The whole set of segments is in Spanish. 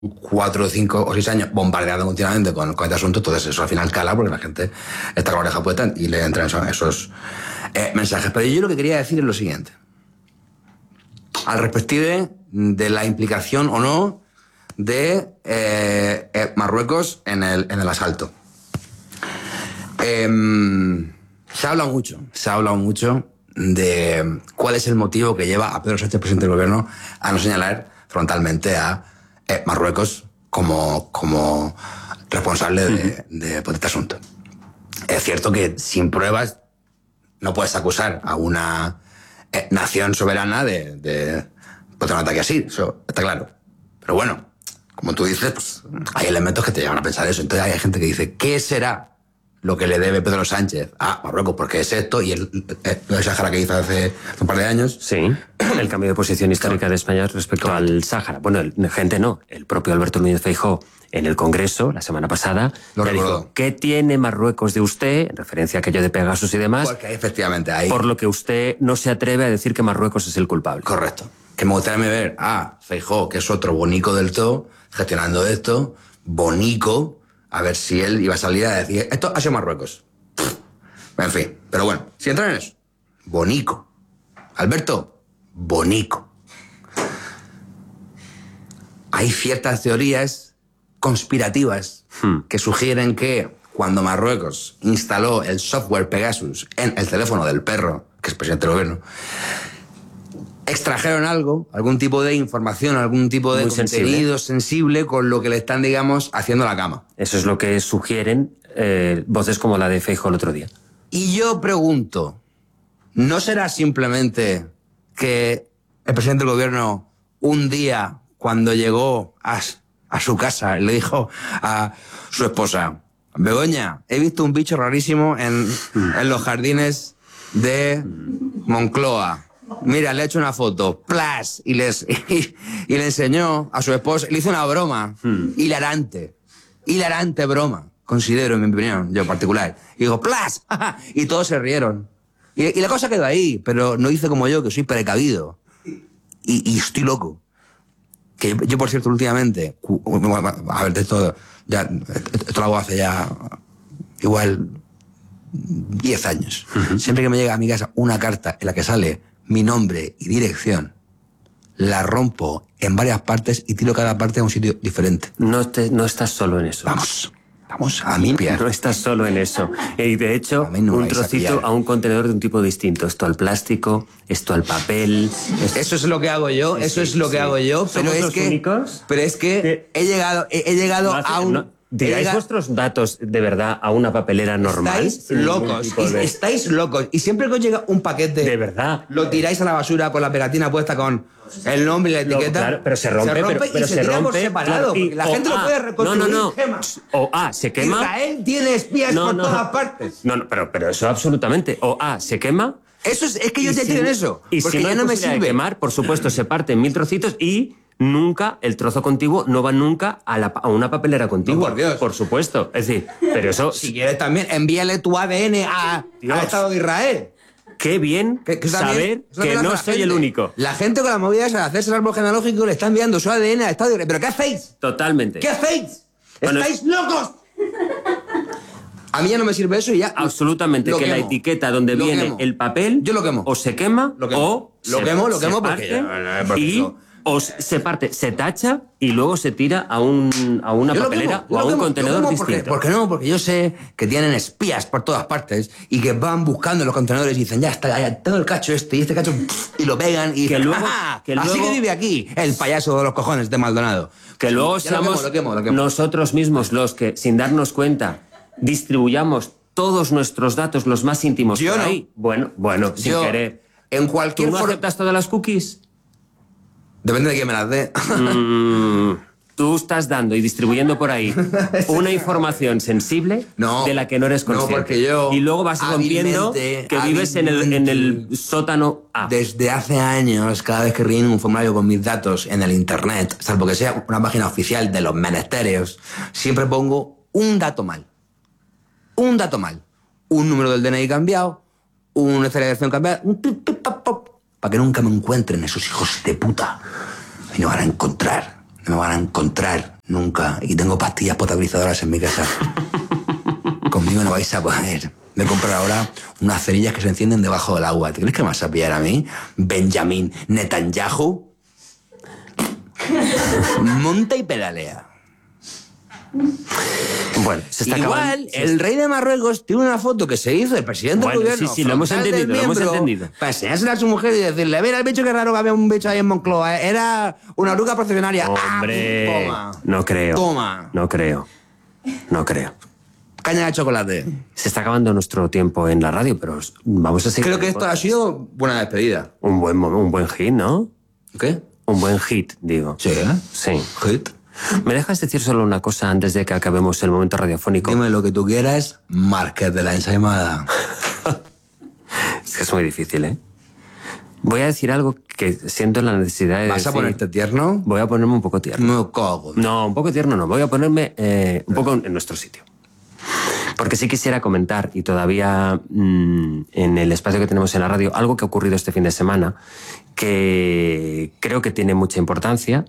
4, 5 o 6 años bombardeando continuamente con este asunto, entonces eso al final cala porque la gente está con la oreja puesta y le entran esos mensajes. Pero yo lo que quería decir es lo siguiente. Al respecto de la implicación o no de Marruecos en el asalto. Se ha hablado mucho de cuál es el motivo que lleva a Pedro Sánchez, presidente del gobierno, a no señalar frontalmente a Marruecos como responsable de este asunto. Es cierto que sin pruebas no puedes acusar a una nación soberana de un ataque así, eso está claro. Pero bueno, como tú dices, pues, hay elementos que te llevan a pensar eso. Entonces hay gente que dice, ¿qué será lo que le debe Pedro Sánchez a Marruecos? Porque es esto, y lo de Sáhara que hizo hace un par de años. Sí, el cambio de posición histórica de España respecto al Sáhara. Bueno, gente no, el propio Alberto Núñez Feijóo en el Congreso, la semana pasada, le dijo, ¿qué tiene Marruecos de usted? En referencia a aquello de Pegasus y demás. Porque efectivamente hay... Por lo que usted no se atreve a decir que Marruecos es el culpable. Correcto. Que me gustaría ver a Feijóo, que es otro bonico del todo, gestionando esto, bonico, a ver si él iba a salir a decir, esto ha sido Marruecos. En fin, pero bueno, si entran en eso, bonico. Alberto, bonico. Hay ciertas teorías conspirativas que sugieren que cuando Marruecos instaló el software Pegasus en el teléfono del perro, que es presidente del gobierno, extrajeron algún tipo de información, algún tipo de contenido sensible con lo que le están, digamos, haciendo la cama. Eso es lo que sugieren voces como la de Feijóo el otro día. Y yo pregunto, ¿no será simplemente que el presidente del gobierno un día, cuando llegó a su casa, le dijo a su esposa, Begoña, he visto un bicho rarísimo en los jardines de Moncloa? Mira, le he hecho una foto, ¡plas! Y le enseñó a su esposa, le hizo una broma, hilarante broma, considero, en mi opinión, yo particular. Y digo, ¡plas! Y todos se rieron. Y la cosa quedó ahí, pero no hice como yo, que soy precavido. Y estoy loco. Que yo, por cierto, últimamente, a ver, esto lo hago hace ya igual 10 años. Siempre que me llega a mi casa una carta en la que sale mi nombre y dirección, la rompo en varias partes y tiro cada parte a un sitio diferente. No estás solo en eso. Vamos a limpiar. No estás solo en eso. Y de hecho, un trocito a un contenedor de un tipo distinto. Esto al plástico, esto al papel. Eso es lo que hago yo, pero es que he llegado a un... ¿Tiráis vuestros datos de verdad a una papelera normal? Estáis locos. Y siempre que os llega un paquete... De verdad. Lo tiráis a la basura con la pegatina puesta con el nombre y la etiqueta. Claro, pero se rompe y se tira por separado. Claro, la gente lo puede reconstruir. No. Se quema. Israel tiene espías por todas partes. No, pero eso absolutamente. Se quema. Eso es que yo te tiro en eso. Y porque si ya no me sirve. De quemar, por supuesto, se parte en 1000 trocitos y... Nunca, el trozo contiguo no va nunca a una papelera contigua. No, por Dios. Por supuesto. Es decir, pero eso... Si quieres también, envíale tu ADN al Estado de Israel. Qué bien saber que no soy el único. La gente con la movida esa de hacerse el árbol genealógico le está enviando su ADN al Estado de Israel. ¿Pero qué hacéis? Totalmente. ¿Qué hacéis? ¡Estáis locos! A mí ya no me sirve eso y ya... Absolutamente. Que la etiqueta donde viene el papel... Yo lo quemo. O se quema o... Lo quemo porque... O se parte, se tacha y luego se tira a una papelera o a un contenedor distinto. ¿Por qué no? Porque yo sé que tienen espías por todas partes y que van buscando los contenedores y dicen, ya está, ya tengo el cacho y este cacho, y lo pegan y dicen, así que vive aquí el payaso de los cojones de Maldonado. Que luego seamos lo quemo. Nosotros mismos los que, sin darnos cuenta, distribuyamos todos nuestros datos, los más íntimos, yo por no. ahí. Bueno, sin querer. En cualquier ¿Tú no aceptas todas las cookies? Depende de quién me las dé. Tú estás dando y distribuyendo por ahí una información sensible de la que no eres consciente. No, porque yo... Y luego vas rompiendo que vives en el sótano A. Desde hace años, cada vez que relleno un formulario con mis datos en el internet, salvo que sea una página oficial de los menesteres, siempre pongo un dato mal. Un dato mal. Un número del DNI cambiado, una celebración cambiada, para que nunca me encuentren esos hijos de puta. Y no van a encontrar. me van a encontrar nunca. Y tengo pastillas potabilizadoras en mi casa. Conmigo no vais a poder. Me comprar ahora unas cerillas que se encienden debajo del agua. ¿Te crees que me vas a pillar a mí? Benjamin Netanyahu. Monta y pedalea. Bueno, se está igual, acabando. el rey de Marruecos tiene una foto que se hizo del presidente del gobierno. Sí, lo hemos entendido. Para enseñársela a su mujer y decirle, mira el bicho, qué raro que había un bicho ahí en Moncloa. Era una oruga procesionaria. Hombre, toma. No creo. Toma. No creo. Caña de chocolate. Se está acabando nuestro tiempo en la radio, pero vamos a seguir. Creo que esto ha sido buena despedida. Un buen hit, ¿no? ¿Qué? Un buen hit, digo. Sí, ¿eh? Sí. Hit. ¿Me dejas decir solo una cosa antes de que acabemos el momento radiofónico? Dime lo que tú quieras, Márquez de la ensaimada. Es que es muy difícil, ¿eh? Voy a decir algo que siento la necesidad de ¿Vas a ponerte tierno? Voy a ponerme un poco tierno. Me cago. No, un poco tierno no. Voy a ponerme un poco en nuestro sitio. Porque sí quisiera comentar, y todavía en el espacio que tenemos en la radio, algo que ha ocurrido este fin de semana, que creo que tiene mucha importancia,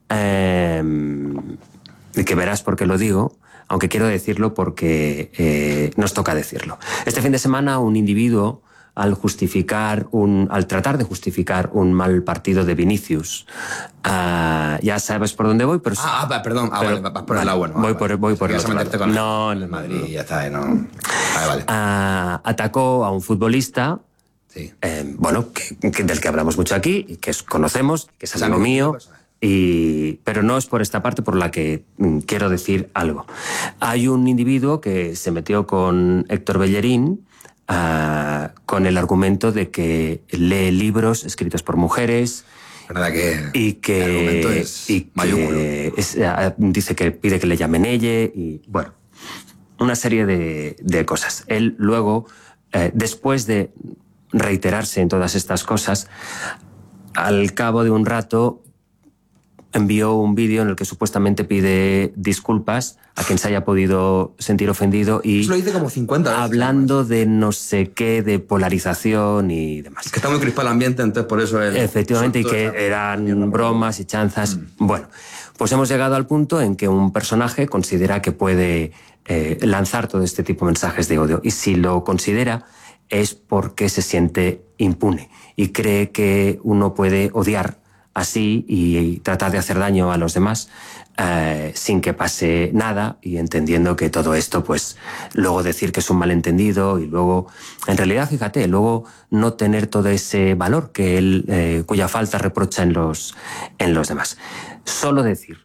y que verás por qué lo digo, aunque quiero decirlo porque nos toca decirlo. Este fin de semana un individuo, al tratar de justificar un mal partido de Vinicius, ya sabes por dónde voy, pero... Perdón, vale, vas por el lado bueno. Voy por el otro lado. No. Madrid, ya está, no. Vale. Atacó a un futbolista, Sí. Del que hablamos mucho aquí, y que conocemos, que es amigo mío, pero no es por esta parte por la que quiero decir algo. Hay un individuo que se metió con Héctor Bellerín, con el argumento de que lee libros escritos por mujeres. ¿Verdad que y que, el argumento es mayúsculo? Dice que pide que le llamen ella y, bueno, una serie de cosas. Él luego, después de reiterarse en todas estas cosas, al cabo de un rato envió un vídeo en el que supuestamente pide disculpas a quien se haya podido sentir ofendido y eso lo dice como 50 veces, hablando de no sé qué, de polarización y demás. Es que está muy crispado el ambiente, entonces por eso él... Efectivamente, y que eran bromas y chanzas. Bueno, pues hemos llegado al punto en que un personaje considera que puede lanzar todo este tipo de mensajes de odio, y si lo considera es porque se siente impune y cree que uno puede odiar así y tratar de hacer daño a los demás sin que pase nada, y entendiendo que todo esto, pues luego decir que es un malentendido y luego, en realidad, fíjate, luego no tener todo ese valor que él, cuya falta reprocha en los demás. Solo decir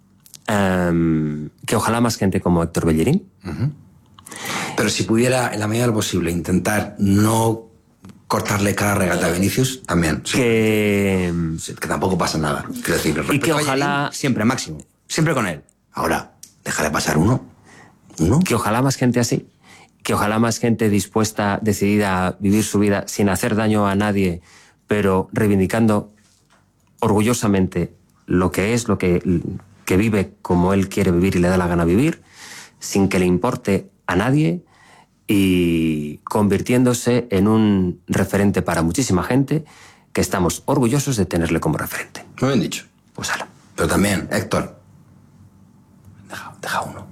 que ojalá más gente como Héctor Bellerín. Pero si pudiera, en la medida de lo posible, intentar no cortarle cada regata a Vinicius, también. Sí. Que tampoco pasa nada. Quiero decir, y que ojalá... Siempre máximo. Siempre con él. Ahora, déjale pasar uno. Que ojalá más gente así. Que ojalá más gente dispuesta, decidida a vivir su vida sin hacer daño a nadie, pero reivindicando orgullosamente lo que es, lo que vive como él quiere vivir y le da la gana vivir, sin que le importe a nadie, y convirtiéndose en un referente para muchísima gente que estamos orgullosos de tenerle como referente. Muy bien dicho. Pues ala. Pero también, Héctor, deja uno.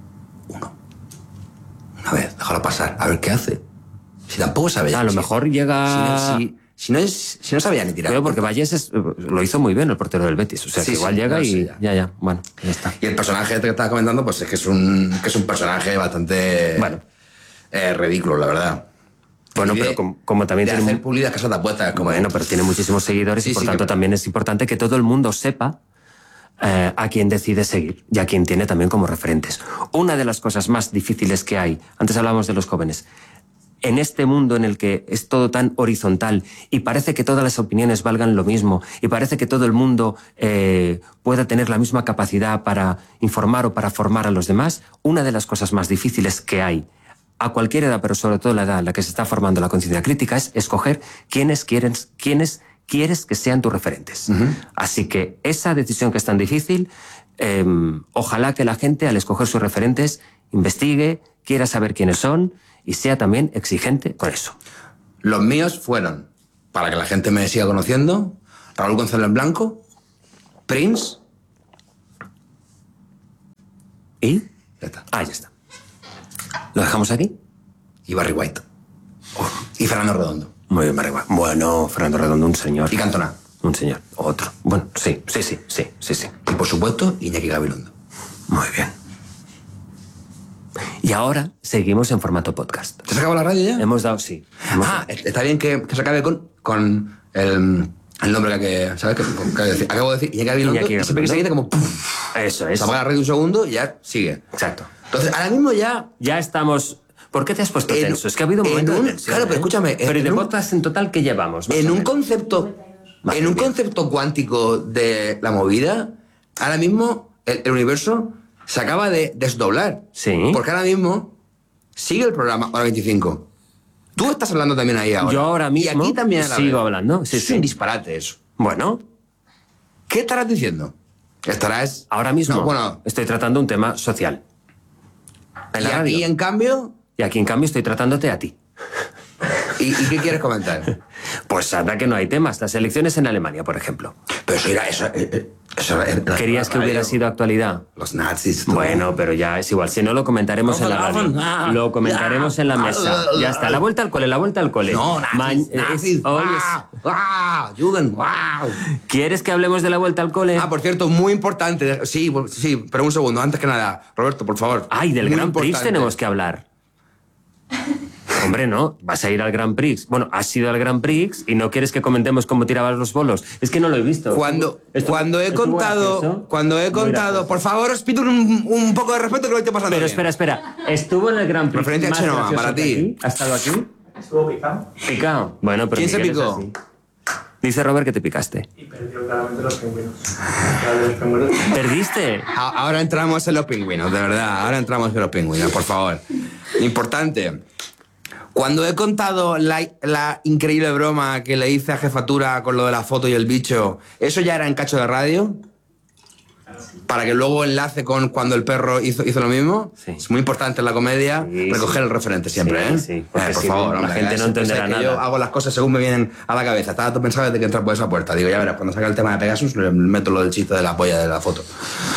Una vez, déjalo pasar, a ver qué hace. Si tampoco sabe... A lo mejor llega... Si no sabía ni tirar. Pero porque Vallés lo hizo muy bien, el portero del Betis. O sea, que igual llega y ya. Bueno, ya está. Y el personaje que estaba comentando, pues es que es un personaje bastante... Bueno. Ridículo, la verdad. Bueno, pero como también tiene... hacer pulidas casas de apuestas. Bueno, pero tiene muchísimos seguidores y por tanto también es importante que todo el mundo sepa a quién decide seguir y a quién tiene también como referentes. Una de las cosas más difíciles que hay, antes hablábamos de los jóvenes, en este mundo en el que es todo tan horizontal y parece que todas las opiniones valgan lo mismo y parece que todo el mundo pueda tener la misma capacidad para informar o para formar a los demás, una de las cosas más difíciles que hay a cualquier edad, pero sobre todo la edad en la que se está formando la conciencia crítica, es escoger quiénes quieres que sean tus referentes. Así que esa decisión que es tan difícil, ojalá que la gente, al escoger sus referentes, investigue, quiera saber quiénes son y sea también exigente con eso. Los míos fueron, para que la gente me siga conociendo, Raúl González Blanco, Prince ¿Y? Ya está. Ya está. ¿Lo dejamos aquí? Y Barry White. Y Fernando Redondo. Muy bien, Barry White. Bueno, Fernando Redondo, un señor. Y Cantona. Un señor. Otro. Bueno, sí. Y por supuesto, Iñaki Gabilondo. Muy bien. Y ahora seguimos en formato podcast. ¿Te has acabado la radio ya? Hemos dado, sí. Está bien que se acabe con el nombre que ¿sabes? Acabo de decir Iñaki Gabilondo. Y siempre que se dice como... ¡puf! Eso es. Se apaga la radio un segundo y ya sigue. Exacto. Entonces, ahora mismo ya... Ya estamos... ¿Por qué te has puesto tenso? Es que ha habido un momento de tensión. Claro, pero escúchame... Pero de podcast en total, ¿qué llevamos? En un concepto cuántico de la movida, ahora mismo el universo se acaba de desdoblar. Sí. Porque ahora mismo sigue el programa Hora 25. Tú estás hablando también ahí ahora. Yo ahora mismo y aquí también sigo hablando. Sí, es un disparate eso. Bueno. ¿Qué estarás diciendo? Estarás... Ahora mismo No, bueno, estoy tratando un tema social. Y aquí, en cambio... Y aquí, en cambio, estoy tratándote a ti. ¿Y qué quieres comentar? Pues anda que no hay temas. Las elecciones en Alemania, por ejemplo. Pero eso era... ¿Querías que hubiera sido actualidad? Los nazis... Bueno, pero ya es igual. Si no, lo comentaremos en la radio. Lo comentaremos en la mesa. Ya está. La vuelta al cole. No, nazis. Juden. ¿Quieres que hablemos de la vuelta al cole? Por cierto, muy importante. Sí, pero un segundo. Antes que nada, Roberto, por favor. Ay, del Grand Prix tenemos que hablar. Hombre, no, vas a ir al Grand Prix. Bueno, has ido al Grand Prix y no quieres que comentemos cómo tirabas los bolos. Es que no lo he visto. Cuando he contado, por favor, os pido un poco de respeto que lo estoy pasando. Pero bien. espera. Estuvo en el Grand Prix. Referencia a Chenoa, para ti. ¿Ha estado aquí? Estuvo picado. Picado. Bueno, pero ¿Quién se Miguel es picó? así. Dice Robert que te picaste. Y perdió claramente los pingüinos. ¿Perdiste? Ahora entramos en los pingüinos, de verdad. Ahora entramos en los pingüinos, por favor. Importante. Cuando he contado la increíble broma que le hice a Jefatura con lo de la foto y el bicho, ¿eso ya era en Cacho de Radio? Para que luego enlace con cuando el perro hizo lo mismo. Sí. Es muy importante en la comedia recoger el referente siempre, Sí, porque por si favor, no, la gente no entenderá nada. Yo hago las cosas según me vienen a la cabeza. Estaba todo pensado desde que entré por esa puerta. Digo, ya verás, cuando salga el tema de Pegasus, le meto lo del chiste de la polla de la foto.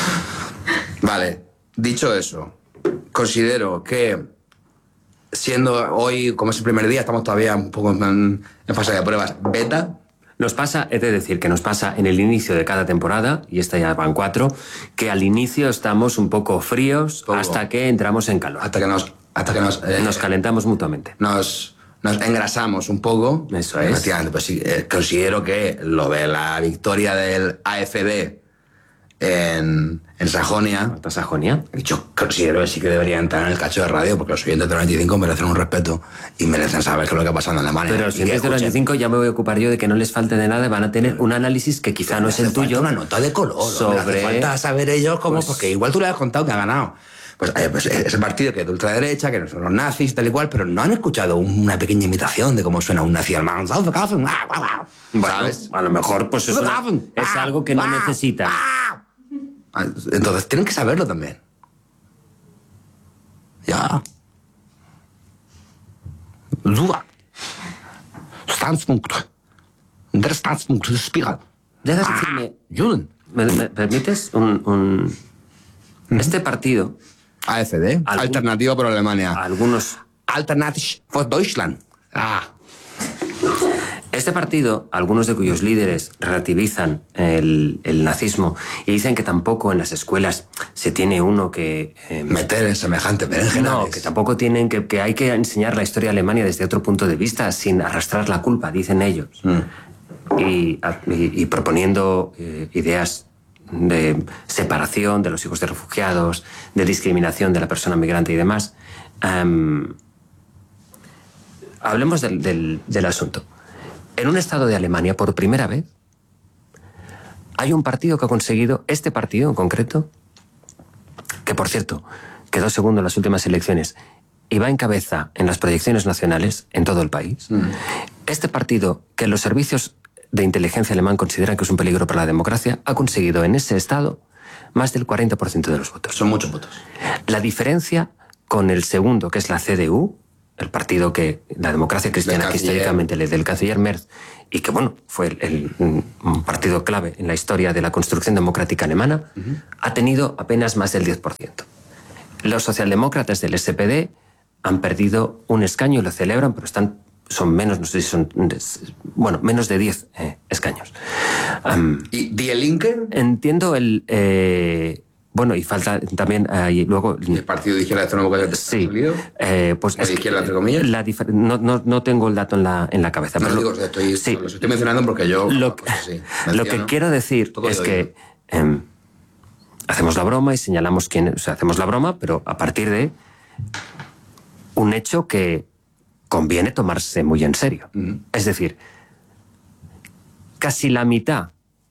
Vale, dicho eso, considero que siendo hoy, como es el primer día, estamos todavía un poco en fase de pruebas beta. Nos pasa, he de decir que nos pasa en el inicio de cada temporada, y esta ya van 4, que al inicio estamos un poco fríos hasta que entramos en calor. Hasta que nos Calentamos mutuamente. Nos engrasamos un poco. Eso es. Efectivamente, pues sí, considero que lo de la victoria del AfD en Sajonia. ¿Hasta Sajonia? Yo considero que sí que debería entrar en el Cacho de Radio porque los oyentes de 95 merecen un respeto y merecen saber qué es lo que pasa en Alemania. Pero los oyentes de 95 ya me voy a ocupar yo de que no les falte de nada, van a tener un análisis que quizá no es el tuyo. Una nota de color. Sobre... Hace falta saber ellos cómo, porque igual tú le has contado que ha ganado. Pues ese partido que es de ultraderecha, que son los nazis, tal y cual, pero no han escuchado una pequeña imitación de cómo suena un nazi alemán. ¿Sabes? A lo mejor pues es algo que no necesitas. Entonces tienen que saberlo también. Ja. So. Standpunkt. Der Standpunkt des Spiegel. ¿Dejas decirme? Juden. ¿Me permites este partido? AfD. Alternativa por Alemania. Algunos... Alternative for Deutschland. Este partido, algunos de cuyos líderes relativizan el nazismo y dicen que tampoco en las escuelas se tiene uno que... meter en semejante berenjenales. No, que tampoco tienen que hay que enseñar la historia de Alemania desde otro punto de vista, sin arrastrar la culpa, dicen ellos. Y proponiendo ideas de separación de los hijos de refugiados, de discriminación de la persona migrante y demás. Hablemos del asunto. En un estado de Alemania, por primera vez, hay un partido que ha conseguido, este partido en concreto, que por cierto, quedó segundo en las últimas elecciones y va en cabeza en las proyecciones nacionales en todo el país. Este partido, que los servicios de inteligencia alemán consideran que es un peligro para la democracia, ha conseguido en ese estado más del 40% de los votos. Son muchos votos. La diferencia con el segundo, que es la CDU, el partido que la democracia cristiana, que históricamente le del canciller Merz, y que bueno, fue un partido clave en la historia de la construcción democrática alemana, ha tenido apenas más del 10%. Los socialdemócratas del SPD han perdido un escaño y lo celebran, pero son menos, no sé si son, bueno, menos de 10 escaños. ¿Y Die Linke? Entiendo bueno, y falta también y luego... ¿El partido de izquierda de sí, pues de izquierda, entre comillas? No tengo el dato en la cabeza. No, pero digo, los estoy mencionando porque yo... Lo que quiero decir es que hacemos la broma y señalamos quién... O sea, hacemos la broma, pero a partir de un hecho que conviene tomarse muy en serio. Es decir, casi la mitad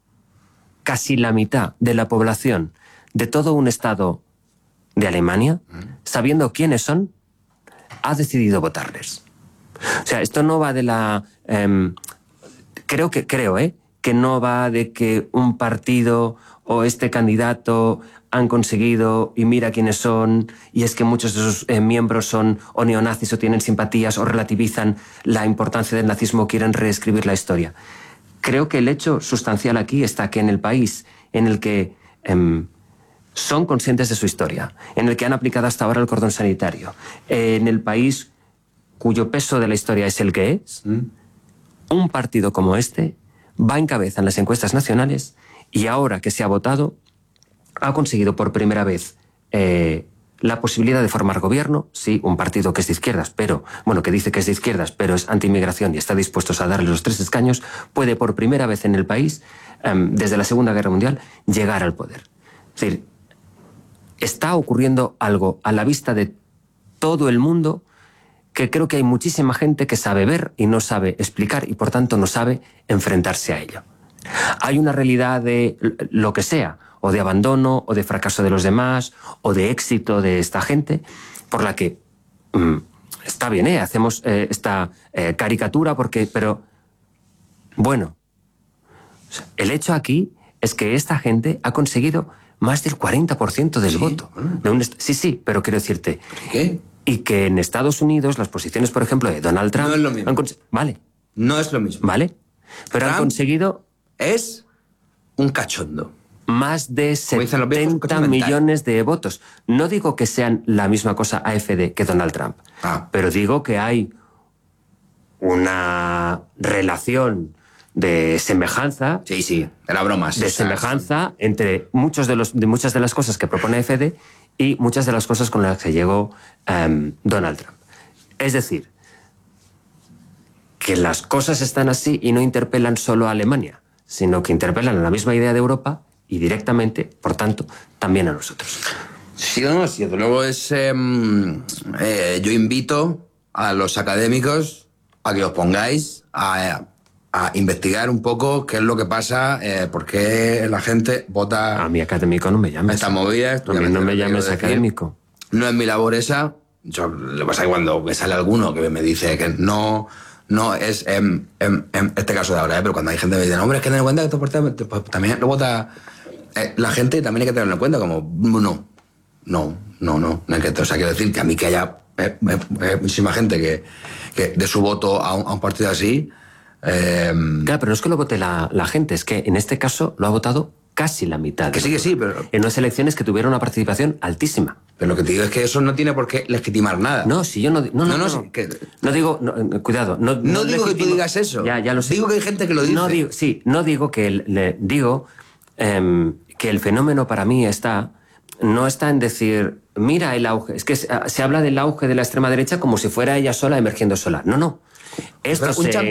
de la población de todo un estado de Alemania, sabiendo quiénes son, ha decidido votarles. O sea, esto no va de la... creo que no va de que un partido o este candidato han conseguido y mira quiénes son, y es que muchos de sus miembros son o neonazis o tienen simpatías o relativizan la importancia del nazismo o quieren reescribir la historia. Creo que el hecho sustancial aquí está que en el país en el que son conscientes de su historia, en el que han aplicado hasta ahora el cordón sanitario, en el país cuyo peso de la historia es el que es, un partido como este va en cabeza en las encuestas nacionales y ahora que se ha votado, ha conseguido por primera vez la posibilidad de formar gobierno. Sí, un partido que es de izquierdas, pero, bueno, que dice que es de izquierdas, pero es anti-inmigración y está dispuesto a darle los 3 escaños, puede por primera vez en el país, desde la Segunda Guerra Mundial, llegar al poder. Es decir, está ocurriendo algo a la vista de todo el mundo que creo que hay muchísima gente que sabe ver y no sabe explicar y por tanto no sabe enfrentarse a ello. Hay una realidad de lo que sea, o de abandono, o de fracaso de los demás, o de éxito de esta gente, por la que está bien, hacemos esta caricatura, pero bueno, el hecho aquí es que esta gente ha conseguido más del 40% del voto. Sí, pero quiero decirte... ¿Qué? Y que en Estados Unidos las posiciones, por ejemplo, de Donald Trump... No es lo mismo. Vale. No es lo mismo. Vale. Pero Trump han conseguido... Es un cachondo. Más de 70 millones de votos. No digo que sean la misma cosa AfD que Donald Trump, pero digo que hay una relación de semejanza... Sí, era broma. De semejanza entre muchas de las cosas que propone AfD y muchas de las cosas con las que llegó Donald Trump. Es decir, que las cosas están así y no interpelan solo a Alemania, sino que interpelan a la misma idea de Europa y directamente, por tanto, también a nosotros. Sí, no, sí, desde luego es... yo invito a los académicos a que os pongáis a investigar un poco qué es lo que pasa, por qué la gente vota... A mí académico no me llames. Estas movidas... A mí no me llames académico. No es mi labor esa. Yo, lo que pasa es que cuando me sale alguno que me dice que no es en este caso de ahora, pero cuando hay gente que me dice, no, hombre, es que ten en cuenta que esto pues, también lo vota... la gente también hay que tenerlo en cuenta, como, no hay que... O sea, quiero decir que a mí que haya muchísima gente que de su voto a un partido así... Claro, pero no es que lo vote la gente, es que en este caso lo ha votado casi la mitad. Que sí, pero... En unas elecciones que tuvieron una participación altísima. Pero lo que te digo es que eso no tiene por qué legitimar nada. No, si yo no... No digo... cuidado. No digo que tú digas eso. Ya lo sé. Digo que hay gente que lo dice. No digo que... Digo que el fenómeno para mí no está en decir, mira el auge. Es que se habla del auge de la extrema derecha como si fuera ella sola emergiendo sola. No. Esto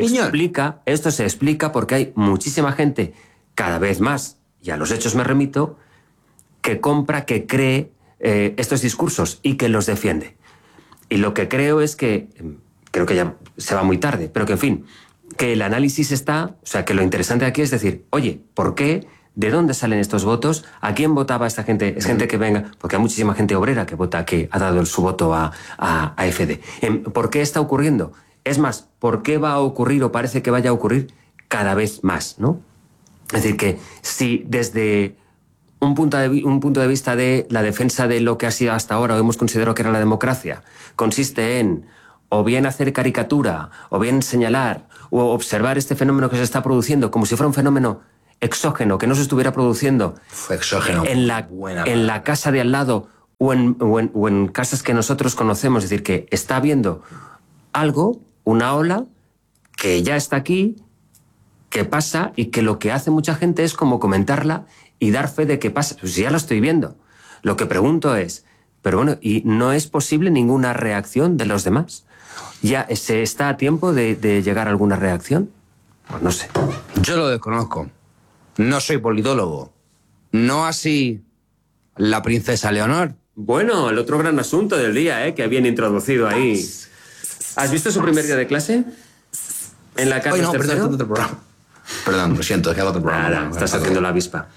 se explica porque hay muchísima gente, cada vez más, y a los hechos me remito, que compra, que cree estos discursos y que los defiende. Y lo que creo es que, creo que ya se va muy tarde, pero que en fin, que el análisis está, o sea, que lo interesante aquí es decir, oye, ¿por qué? ¿De dónde salen estos votos? ¿A quién votaba esta gente? Es gente que venga... Porque hay muchísima gente obrera que ha dado su voto a AfD. ¿Por qué está ocurriendo? Es más, ¿por qué va a ocurrir o parece que vaya a ocurrir cada vez más, ¿no? Es decir, que si desde un punto de vista de la defensa de lo que ha sido hasta ahora o hemos considerado que era la democracia, consiste en o bien hacer caricatura, o bien señalar, o observar este fenómeno que se está produciendo como si fuera un fenómeno exógeno, que no se estuviera produciendo exógeno, en la casa de al lado o en casas que nosotros conocemos, es decir, que está habiendo algo, una ola, que ya está aquí, que pasa y que lo que hace mucha gente es como comentarla y dar fe de que pasa. Pues ya lo estoy viendo. Lo que pregunto es, pero bueno, ¿y no es posible ninguna reacción de los demás? ¿Ya se está a tiempo de llegar a alguna reacción? Pues no sé. Yo lo desconozco. No soy politólogo. No así la princesa Leonor. Bueno, el otro gran asunto del día, que habían introducido ahí. ¿Has visto su primer día de clase? En la Carlos III. Perdón, otro programa. Perdón, lo siento, es que hago otro programa. Nada, estás haciendo la avispa.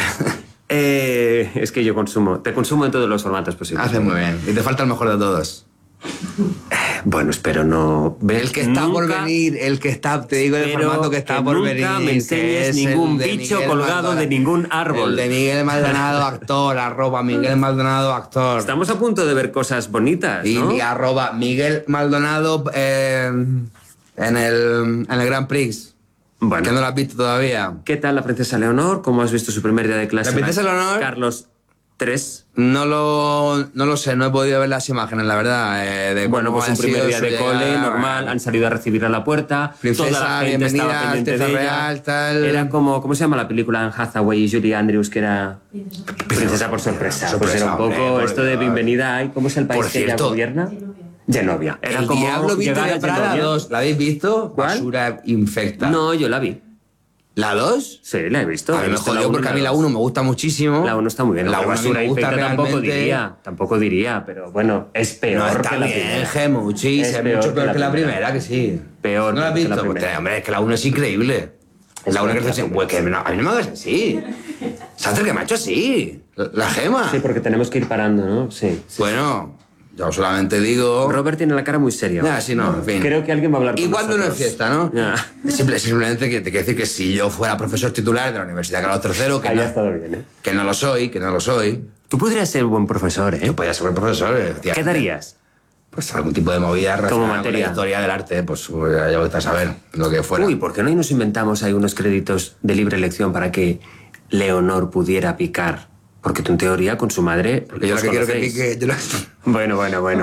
Es que yo te consumo en todos los formatos posibles. Haces muy bien. Y te falta el mejor de todos. Bueno, espero no... El que está por venir, el que está, te digo el formato que está por venir. Nunca me enseñes ningún bicho colgado de ningún árbol. El de Miguel Maldonado, actor, @Miguel Maldonado, actor. Estamos a punto de ver cosas bonitas, ¿no? Y @Miguel Maldonado en el Grand Prix. Bueno. Que no lo has visto todavía. ¿Qué tal la princesa Leonor? ¿Cómo has visto su primer día de clase? La princesa Leonor... Carlos III. No lo sé, no he podido ver las imágenes, la verdad. Bueno, pues un primer día de cole, normal, han salido a recibirla a la puerta. Princesa, toda la gente estaba pendiente de ella. Real, tal. Era como, ¿cómo se llama la película en Hathaway y Julie Andrews, que era Princesa por sorpresa? Pues era un poco esto de bienvenida ahí. ¿Cómo es el país que ella gobierna? Genovia. Era El como Diablo Viste de Prada 2. ¿La habéis visto? ¿Cuál? Basura infecta. No, yo la vi. ¿La 2? Sí, la he visto. A mí me jodió porque a mí la 1 me gusta muchísimo. La 1 está muy bien. La 1 basura me gusta infecta tampoco diría, pero bueno, es peor no, está que la bien, primera. muchísimo, es mucho peor que la primera, que sí. Peor ¿No la has que la visto? primera. Hombre, es que la 1 es increíble. La 1 que hace así, que a mí no me hagas así. Sánchez, que me ha hecho así. La Gema. Sí, porque tenemos que ir parando, ¿no? Sí. Bueno, yo solamente digo... Robert tiene la cara muy seria. Ya, sí, no, en fin. Creo que alguien va a hablar con Igual nosotros. no es fiesta, ¿no? Ya. Simplemente que te quiero decir que si yo fuera profesor titular de la Universidad Carlos III, que Haya estado bien, ¿eh? que no lo soy. Tú podrías ser buen profesor, ¿eh? Yo podría ser buen profesor. ¿Qué darías? Pues algún tipo de movida relacionada con la historia del arte, pues ya voy a saber lo que fuera. Uy, ¿por qué no nos inventamos ahí unos créditos de libre elección para que Leonor pudiera picar? Porque tú en teoría con su madre... Porque yo lo que quiero que pique... Bueno.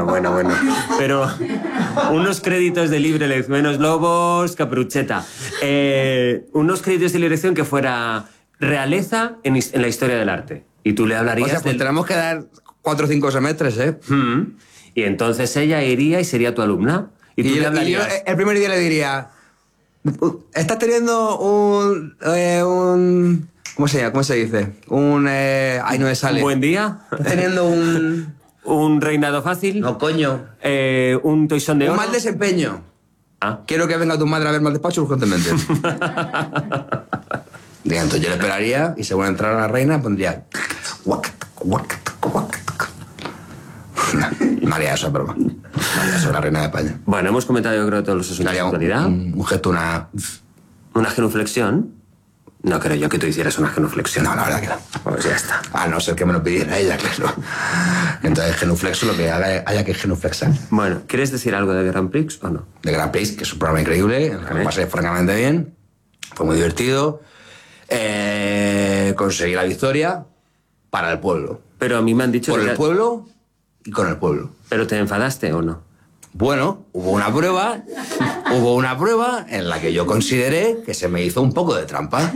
Pero unos créditos de libre elección, menos lobos, Caprucheta. Unos créditos de libre elección que fuera realeza en la historia del arte. Y tú le hablarías... O sea, pues tenemos que dar 4 o 5 semestres, ¿eh? Y entonces ella iría y sería tu alumna. Y tú le hablarías... Y yo el primer día le diría... Estás teniendo un ¿cómo se dice? Ay, no me sale. ¿Un buen día? ¿Estás teniendo un... ¿Un reinado fácil? No, coño. ¿Un toisón de oro? Un mal desempeño. Ah. Quiero que venga tu madre a verme al despacho urgentemente. Entonces yo le esperaría y según entrara la reina pondría... No haría eso, broma. No haría eso, la reina de España. Bueno, hemos comentado yo creo todos los asuntos de actualidad. Un gesto, ¿Una genuflexión? No creo yo que tú hicieras una genuflexión. No, la verdad que no. Pues ya está. A no ser que me lo pidiera ella, claro. Entonces genuflexo lo que haya que genuflexar. Bueno, ¿quieres decir algo de Grand Prix o no? De Grand Prix, que es un programa increíble, en el que me pasé francamente bien. Fue muy divertido. Conseguí la victoria para el pueblo. Pero a mí me han dicho Por que... el pueblo y con el pueblo. ¿Pero te enfadaste o no? Bueno, hubo una prueba en la que yo consideré que se me hizo un poco de trampa.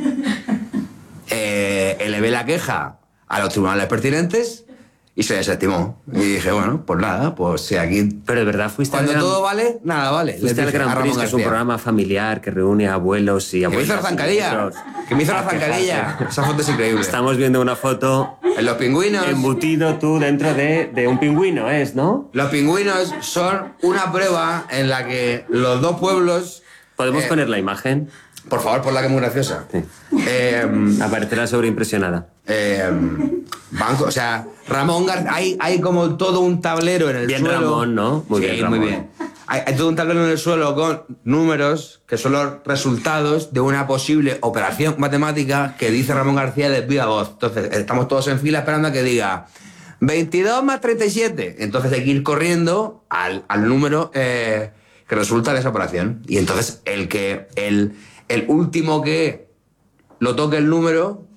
Elevé la queja a los tribunales pertinentes y se desestimó. Y dije, bueno, pues nada, pues si aquí... Pero de verdad fuiste Cuando al Gran... todo vale, nada vale. Fuiste al Gran Prix, que es un programa familiar que reúne a abuelos y abuelas. Que me hizo la zancadilla. Que me hizo la zancadilla. Esa foto es increíble. Estamos viendo una foto... En los pingüinos. Embutido tú dentro de un pingüino, ¿no? Los pingüinos son una prueba en la que los dos pueblos... ¿Podemos poner la imagen? Por favor, ponla, que es muy graciosa. Sí. Aparecerá sobreimpresionada. O sea, Ramón García... Hay como todo un tablero en el bien suelo. Bien Ramón, ¿no? Muy bien, Ramón. Muy bien. Hay todo un tablero en el suelo con números que son los resultados de una posible operación matemática que dice Ramón García de viva voz. Entonces, estamos todos en fila esperando a que diga 22 más 37. Entonces hay que ir corriendo al número que resulta de esa operación. Y entonces el último que lo toque el número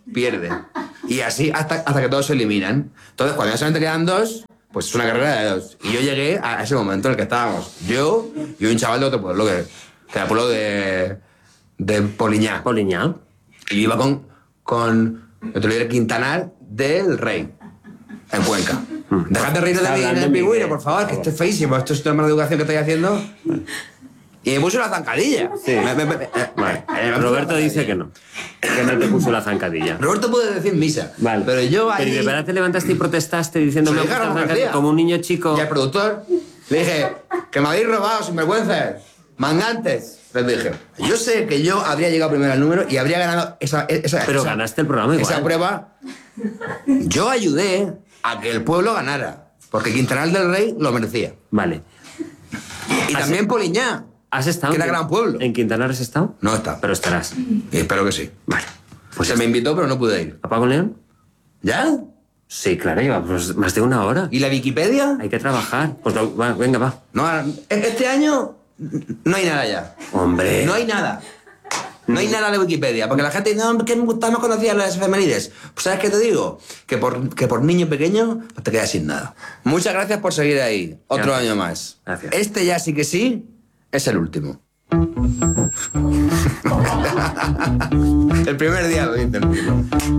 pierde. Y así hasta que todos se eliminan. Entonces, cuando ya solamente quedan 2, pues es una carrera de 2. Y yo llegué a ese momento en el que estábamos. Yo y un chaval de otro pueblo, que era el pueblo de Poliñá. Poliñá. Y yo iba con el líder Quintanar del Rey, en Cuenca. Dejad de reír de mí en el pingüino, por favor, que esto es feísimo. Esto es una mala educación que estoy haciendo. Y me puso la zancadilla. Sí. Vale. Roberto dice que no te puso la zancadilla. Roberto puede decir misa. Vale. Pero yo ahí... Pero ¿y de verdad te levantaste y protestaste diciendo Se lo me dije a la gusta la policía. zancadilla? Como un niño chico. Y al productor le dije, que me habéis robado, sinvergüenzas, mangantes. Les dije, yo sé que yo habría llegado primero al número y habría ganado Pero ganaste el programa igual. esa prueba. Yo ayudé a que el pueblo ganara, porque Quintanar del Rey lo merecía. Vale. Y también Poliñá, ¿Has estado? que era gran pueblo. ¿En Quintanar has estado? No está. Pero estarás. Y espero que sí. Vale. Pues se me invitó, pero no pude ir. ¿Apago León? ¿Ya? Sí, claro, llevamos más de una hora. ¿Y la Wikipedia? Hay que trabajar. Pues venga, va. No, este año no hay nada ya. Hombre. No hay nada. No hay nada de Wikipedia, porque la gente dice, no, que me gustaba, no conocía las efemérides. Pues ¿sabes qué te digo? Que por niño pequeño pues te quedas sin nada. Muchas gracias por seguir ahí. Otro Gracias. año más. Gracias. Este ya sí que sí es el último. El primer día lo dice el mismo.